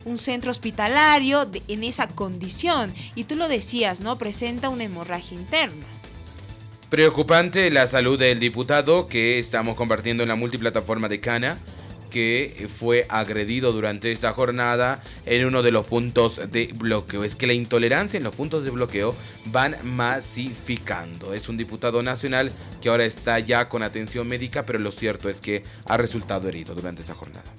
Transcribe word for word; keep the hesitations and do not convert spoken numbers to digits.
un centro hospitalario de, en esa condición. Y tú lo decías, ¿no? Presenta una hemorragia interna. Preocupante la salud del diputado que estamos compartiendo en la multiplataforma de Cana, que fue agredido durante esta jornada en uno de los puntos de bloqueo. Es que la intolerancia en los puntos de bloqueo van masificando. Es un diputado nacional que ahora está ya con atención médica, pero lo cierto es que ha resultado herido durante esa jornada.